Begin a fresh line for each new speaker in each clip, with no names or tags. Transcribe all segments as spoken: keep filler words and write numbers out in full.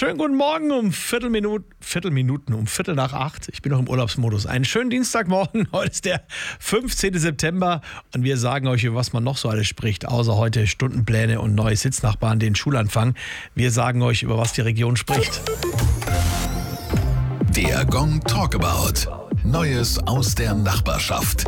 Schönen guten Morgen um Viertelminuten, Viertelminuten, um Viertel nach acht. Ich bin noch im Urlaubsmodus. Einen schönen Dienstagmorgen. Heute ist der fünfzehnten September und wir sagen euch, über was man noch so alles spricht, außer heute Stundenpläne und neue Sitznachbarn, den Schulanfang. Wir sagen euch, über was die Region spricht.
Der Gong Talkabout. Neues aus der Nachbarschaft.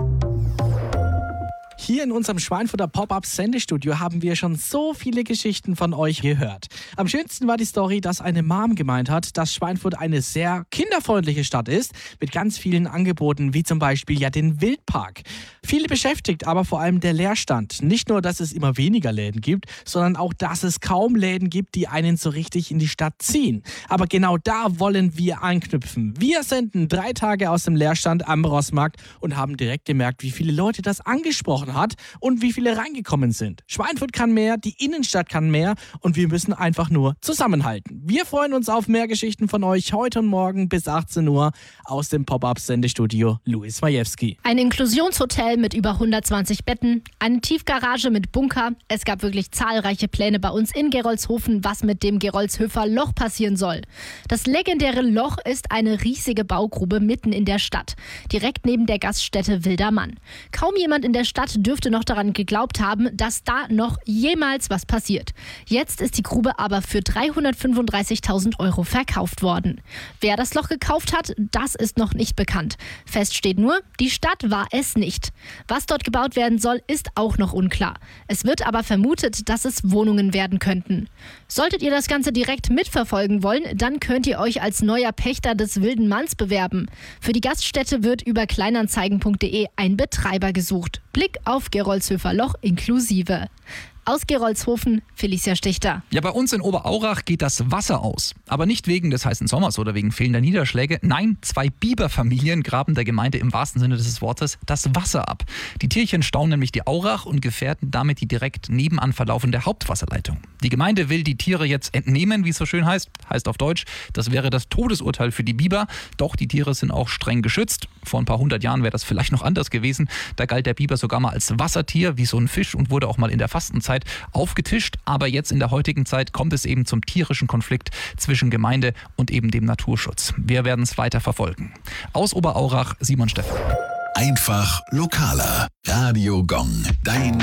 Hier in unserem Schweinfurter Pop-Up-Sendestudio haben wir schon so viele Geschichten von euch gehört. Am schönsten war die Story, dass eine Mom gemeint hat, dass Schweinfurt eine sehr kinderfreundliche Stadt ist, mit ganz vielen Angeboten, wie zum Beispiel ja den Wildpark. Viele beschäftigt, aber vor allem der Leerstand. Nicht nur, dass es immer weniger Läden gibt, sondern auch, dass es kaum Läden gibt, die einen so richtig in die Stadt ziehen. Aber genau da wollen wir anknüpfen. Wir senden drei Tage aus dem Leerstand am Rossmarkt und haben direkt gemerkt, wie viele Leute das angesprochen hat und wie viele reingekommen sind. Schweinfurt kann mehr, die Innenstadt kann mehr und wir müssen einfach nur zusammenhalten. Wir freuen uns auf mehr Geschichten von euch heute und morgen bis achtzehn Uhr aus dem Pop-Up-Sendestudio Louis Majewski.
Ein Inklusionshotel mit über hundertzwanzig Betten, eine Tiefgarage mit Bunker. Es gab wirklich zahlreiche Pläne bei uns in Gerolzhofen, was mit dem Gerolzhöfer Loch passieren soll. Das legendäre Loch ist eine riesige Baugrube mitten in der Stadt, direkt neben der Gaststätte Wilder Mann. Kaum jemand in der Stadt dürfte noch daran geglaubt haben, dass da noch jemals was passiert. Jetzt ist die Grube aber für dreihundertfünfunddreißigtausend Euro verkauft worden. Wer das Loch gekauft hat, das ist noch nicht bekannt. Fest steht nur, die Stadt war es nicht. Was dort gebaut werden soll, ist auch noch unklar. Es wird aber vermutet, dass es Wohnungen werden könnten. Solltet ihr das Ganze direkt mitverfolgen wollen, dann könnt ihr euch als neuer Pächter des Wilden Manns bewerben. Für die Gaststätte wird über kleinanzeigen punkt de ein Betreiber gesucht. Blick auf Gerolzhöfer Loch inklusive. Aus Gerolzhofen, Felicia Stichter.
Ja, bei uns in Oberaurach geht das Wasser aus. Aber nicht wegen des heißen Sommers oder wegen fehlender Niederschläge. Nein, zwei Biberfamilien graben der Gemeinde im wahrsten Sinne des Wortes das Wasser ab. Die Tierchen stauen nämlich die Aurach und gefährden damit die direkt nebenan verlaufende Hauptwasserleitung. Die Gemeinde will die Tiere jetzt entnehmen, wie es so schön heißt. Heißt auf Deutsch, das wäre das Todesurteil für die Biber. Doch die Tiere sind auch streng geschützt. Vor ein paar hundert Jahren wäre das vielleicht noch anders gewesen. Da galt der Biber sogar mal als Wassertier, wie so ein Fisch, und wurde auch mal in der Fastenzeit aufgetischt, aber jetzt in der heutigen Zeit kommt es eben zum tierischen Konflikt zwischen Gemeinde und eben dem Naturschutz. Wir werden es weiter verfolgen. Aus Oberaurach, Simon Stephan.
Einfach lokaler. Radio Gong. Dein